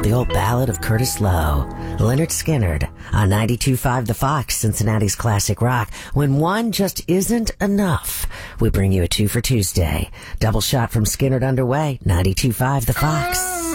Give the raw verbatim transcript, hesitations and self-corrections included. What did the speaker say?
the old ballad of Curtis Lowe, Leonard Skinnard, on ninety-two point five The Fox, Cincinnati's classic rock. When one just isn't enough, we bring you a two for Tuesday. Double shot from Skinnard underway, ninety-two point five The Fox.